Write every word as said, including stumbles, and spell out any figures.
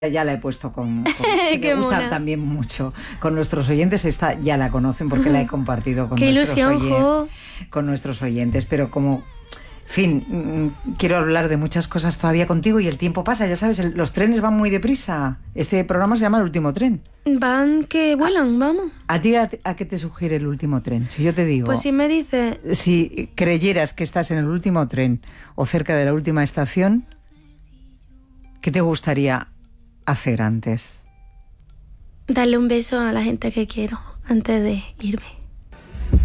Ya la he puesto con, con que me gusta mona. También mucho con nuestros oyentes. Esta ya la conocen porque la he compartido con, Qué nuestros, ilusión, oyen jo. con nuestros oyentes. Pero como, en fin, quiero hablar de muchas cosas todavía contigo y el tiempo pasa. Ya sabes, el, los trenes van muy deprisa. Este programa se llama El Último Tren. Van que vuelan, a, vamos. ¿A ti a, a qué te sugiere el último tren? Si yo te digo... Pues si me dices... Si creyeras que estás en el último tren o cerca de la última estación, ¿qué te gustaría hacer antes? Darle un beso a la gente que quiero antes de irme.